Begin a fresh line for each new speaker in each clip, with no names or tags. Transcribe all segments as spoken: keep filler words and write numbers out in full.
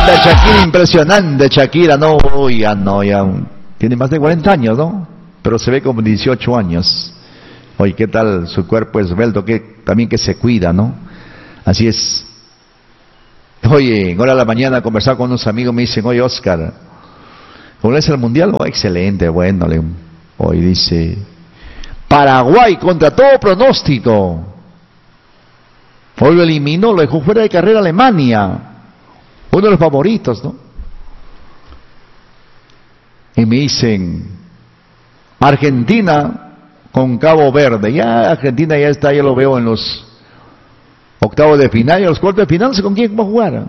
Anda Shakira, impresionante Shakira, no, ya no, ya tiene más de cuarenta años, ¿no? Pero se ve como dieciocho años. Oye, ¿qué tal su cuerpo esbelto? Que también que se cuida, ¿no? Así es. Oye, en hora de la mañana conversaba con unos amigos, me dicen, oye Oscar, ¿cómo es el mundial? Oh, excelente, bueno, le, hoy dice, Paraguay contra todo pronóstico. Hoy lo eliminó, lo dejó fuera de carrera Alemania, uno de los favoritos, ¿no? Y me dicen, Argentina con Cabo Verde, ya Argentina ya está, ya lo veo en los octavos de final y a los cuartos de final, no sé con quién va a jugar.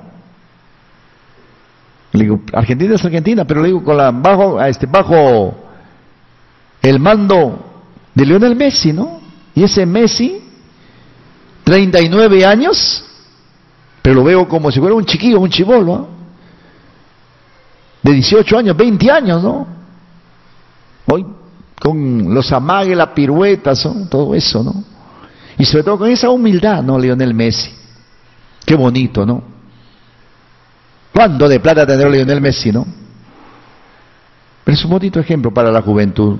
Le digo, Argentina es Argentina, pero le digo, con la bajo, este, bajo el mando de Lionel Messi, ¿no? Y ese Messi, treinta y nueve años, pero lo veo como si fuera un chiquillo, un chibolo, ¿no? De dieciocho años, veinte años, ¿no? Hoy, con los amagues, las piruetas, ¿no? Todo eso, ¿no? Y sobre todo con esa humildad, ¿no? Lionel Messi. Qué bonito, ¿no? ¿Cuánto de plata tendrá Lionel Messi, no? Pero es un bonito ejemplo para la juventud.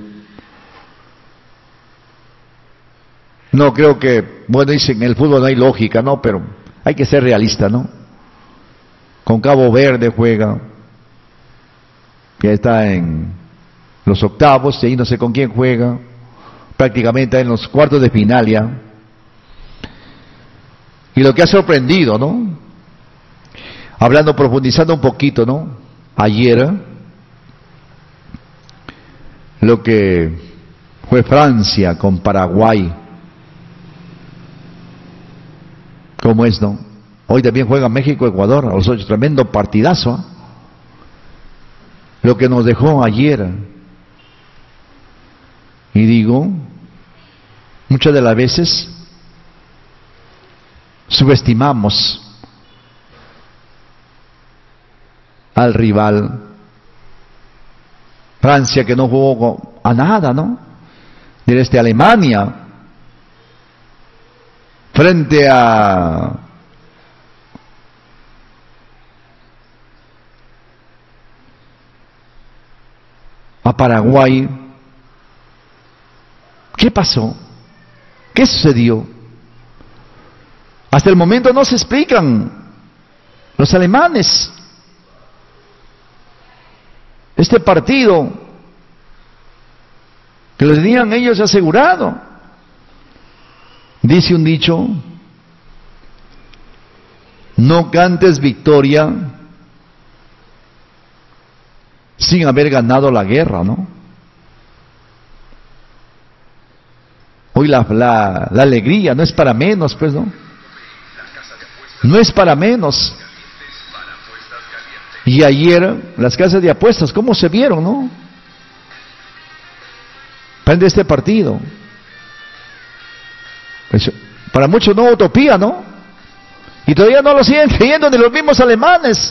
No creo que, bueno, dicen, en el fútbol no hay lógica, ¿no? Pero hay que ser realista, ¿no? Con Cabo Verde juega, ya está en los octavos, y ahí no sé con quién juega, prácticamente en los cuartos de final ya. Y lo que ha sorprendido, ¿no? Hablando, profundizando un poquito, ¿no? Ayer, lo que fue Francia con Paraguay, ¿cómo es, no? Hoy también juega México-Ecuador, a los ocho, tremendo partidazo, ¿eh? Lo que nos dejó ayer. Y digo, muchas de las veces subestimamos al rival. Francia, que no jugó a nada, ¿no? Desde Alemania, frente a a Paraguay. ¿Qué pasó? ¿Qué sucedió? Hasta el momento no se explican los alemanes. Este partido que lo tenían ellos asegurado. Dice un dicho, no cantes victoria sin haber ganado la guerra, ¿no? Hoy la, la, la alegría no es para menos, pues, ¿no? No es para menos. Y ayer, las casas de apuestas, ¿cómo se vieron, no? Prende este partido. Pues, para muchos no utopía, ¿no? Y todavía no lo siguen creyendo ni los mismos alemanes.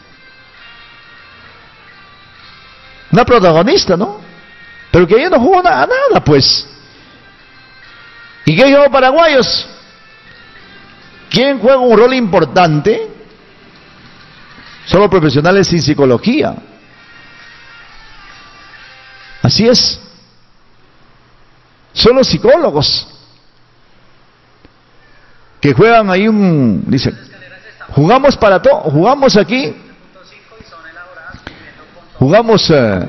Una protagonista, ¿no? Pero que ayer no jugó nada, nada, pues. ¿Y qué dijo paraguayos? ¿Quién juega un rol importante? Son los profesionales sin psicología. Así es. Son los psicólogos que juegan ahí un, dicen, jugamos para todo, jugamos aquí, jugamos eh,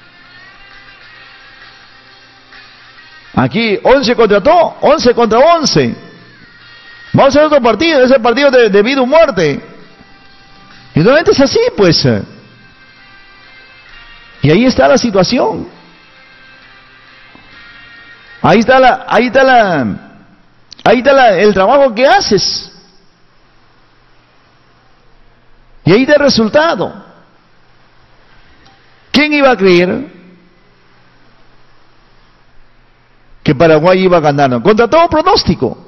aquí once contra todo, once contra once. Vamos a hacer otro partido, ese partido de, de vida o muerte. Y normalmente es así, pues. Y ahí está la situación. Ahí está la, ahí está la, ahí está la, el trabajo que haces. Y ahí está el resultado. ¿Quién iba a creer que Paraguay iba a ganar? Contra todo pronóstico.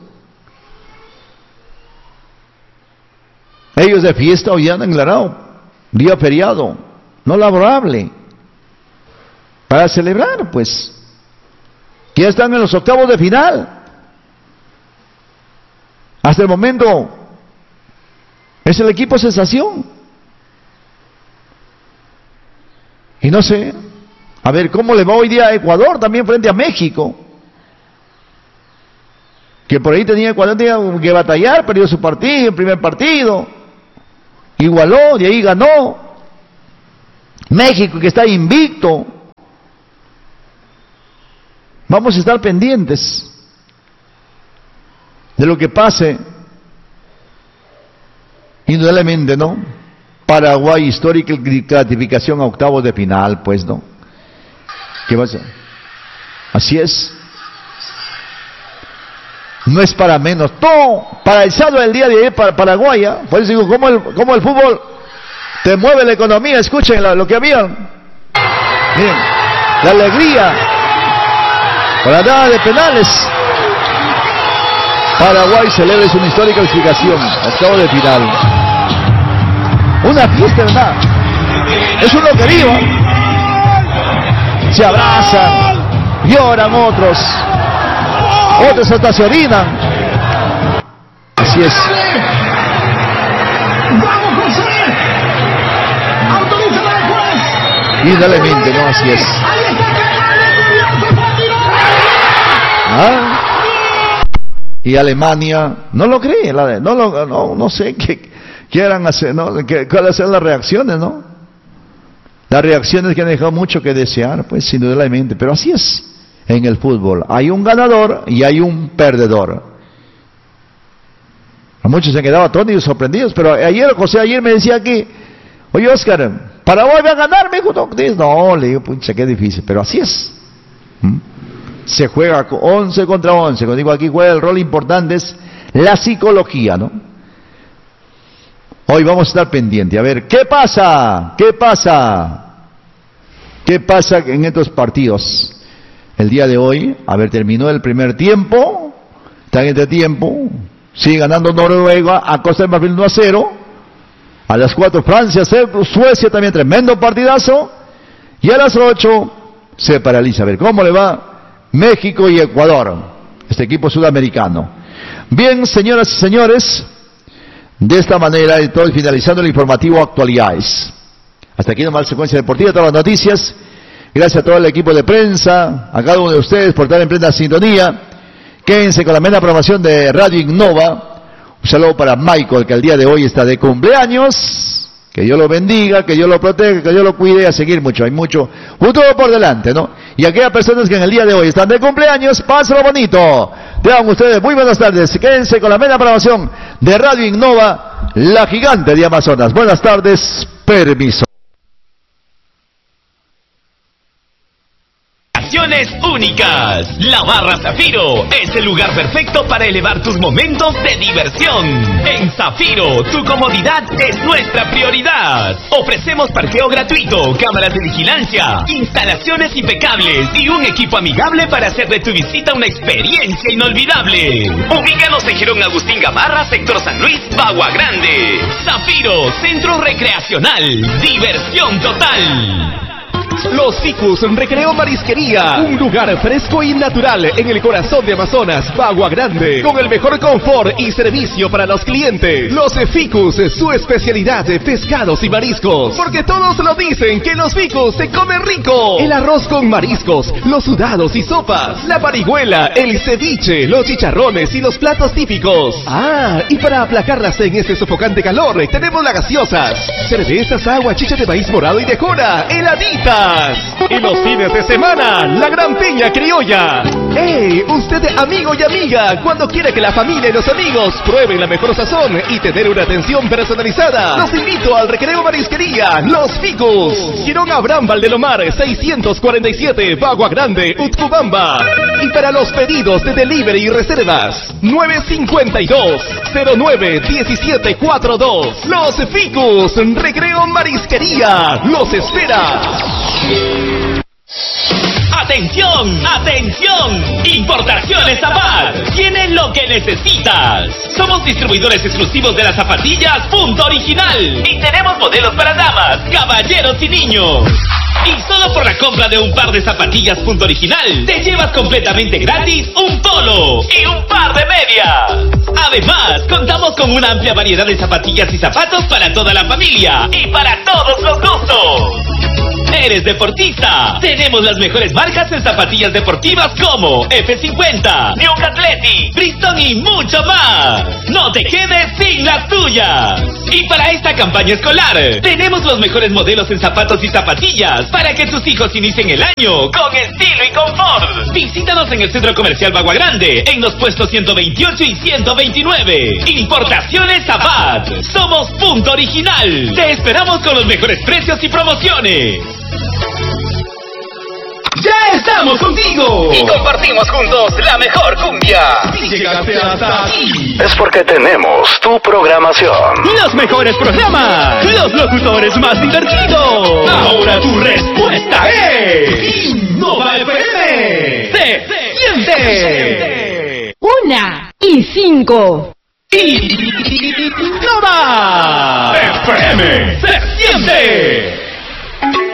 Ellos de fiesta hoy han declarado día feriado, no laborable, para celebrar, pues. Ya están en los octavos de final. Hasta el momento es el equipo sensación. Y no sé, a ver cómo le va hoy día a Ecuador también frente a México. Que por ahí tenía Ecuador tenía que batallar, perdió su partido, el primer partido. Igualó, de ahí ganó. México que está invicto. Vamos a estar pendientes de lo que pase. Indudablemente, ¿no? Paraguay histórica clasificación a octavos de final, pues, ¿no? ¿Qué pasa? Así es. No es para menos. Todo para el sábado del día de ayer para Paraguay. ¿eh? Por eso digo, ¿cómo el, cómo el fútbol te mueve la economía? Escuchen la, lo que habían. Miren, la alegría por la nada de penales. Paraguay celebra una histórica clasificación, octavo de final. Una fiesta, ¿verdad? Es un loquerío. Se abrazan, lloran otros, otros hasta se orinan. Así es. Indudablemente, ¿no? Así es. ¿Ah? Y Alemania no lo cree, la, no, lo, no, no sé qué quieran hacer, ¿no? ¿Qué, cuáles son las reacciones, no? Las reacciones que han dejado mucho que desear, pues indudablemente, pero así es en el fútbol. Hay un ganador y hay un perdedor. A muchos se han quedado atónitos, sorprendidos, pero ayer, José, ayer me decía que, oye, Oscar, Paraguay va a ganar, me dijo, no, no, le digo, pucha, qué difícil, pero así es. ¿Mm? Se juega once contra once, cuando digo aquí juega el rol importante es la psicología, ¿no? Hoy vamos a estar pendientes, a ver, ¿qué pasa? ¿Qué pasa? ¿Qué pasa en estos partidos? El día de hoy, a ver, terminó el primer tiempo, está en este tiempo, sigue ganando Noruega a Costa de Marfil uno a cero, a las cuatro Francia, Suecia también, tremendo partidazo, y a las ocho se paraliza, a ver, ¿cómo le va? México y Ecuador, este equipo sudamericano. Bien, señoras y señores, de esta manera estoy finalizando el informativo Actualidades. Hasta aquí nomás la secuencia deportiva, todas las noticias. Gracias a todo el equipo de prensa, a cada uno de ustedes por estar en plena sintonía. Quédense con la mera programación de Radio Innova. Un saludo para Michael, que el día de hoy está de cumpleaños. Que Dios lo bendiga, que Dios lo proteja, que Dios lo cuide, a seguir mucho. Hay mucho futuro por delante, ¿no? Y aquellas personas que en el día de hoy están de cumpleaños, pásenlo bonito. Tengan ustedes muy buenas tardes. Quédense con la mera programación de Radio Innova, la gigante de Amazonas. Buenas tardes, permiso.
Únicas. La Barra Zafiro es el lugar perfecto para elevar tus momentos de diversión. En Zafiro, tu comodidad es nuestra prioridad. Ofrecemos parqueo gratuito, cámaras de vigilancia, instalaciones impecables y un equipo amigable para hacer de tu visita una experiencia inolvidable. Ubícanos en Girón Agustín Gamarra, sector San Luis, Bagua Grande. Zafiro, centro recreacional, diversión total. Los Ficus Recreo Marisquería, un lugar fresco y natural en el corazón de Amazonas, Bagua Grande, con el mejor confort y servicio para los clientes. Los Ficus, su especialidad de pescados y mariscos, porque todos lo dicen que los Ficus se comen rico. El arroz con mariscos, los sudados y sopas, la parihuela, el ceviche, los chicharrones y los platos típicos. Ah, y para aplacarlas en este sofocante calor, tenemos las gaseosas, cervezas, agua, chicha de maíz morado y de jora, heladitas. Y los fines de semana, la gran piña criolla. ¡Hey! Usted, amigo y amiga, cuando quiere que la familia y los amigos prueben la mejor sazón y tener una atención personalizada, los invito al Recreo Marisquería Los Ficus, Girón Abraham Valdelomar seiscientos cuarenta y siete, Bagua Grande, Utcubamba. Y para los pedidos de delivery y reservas, nueve cinco dos, cero nueve uno siete cuatro dos. Los Ficus Recreo Marisquería los espera. ¡Atención! ¡Atención! Importaciones Zapat. Tienen lo que necesitas. Somos distribuidores exclusivos de las zapatillas Punto Original. Y tenemos modelos para damas, caballeros y niños. Y solo por la compra de un par de zapatillas Punto Original, te llevas completamente gratis un polo y un par de medias. Además, contamos con una amplia variedad de zapatillas y zapatos para toda la familia y para todos los gustos. ¿Eres deportista? Tenemos las mejores marcas en zapatillas deportivas como F cincuenta, New Athletic, Bristol y mucho más. No te quedes sin las tuyas. Y para esta campaña escolar, tenemos los mejores modelos en zapatos y zapatillas para que tus hijos inicien el año con estilo y confort. Visítanos en el Centro Comercial Bagua Grande, en los puestos ciento veintiocho y ciento veintinueve. Importaciones Abad. Somos punto original. Te esperamos con los mejores precios y promociones. ¡Ya estamos contigo!
Y compartimos juntos la mejor cumbia.
Si llegaste hasta aquí,
es porque tenemos tu programación.
los mejores programas, los locutores más divertidos. Ahora tu respuesta es Innova F M. ¡Se siente!
Una y cinco.
Innova F M. ¡Se siente!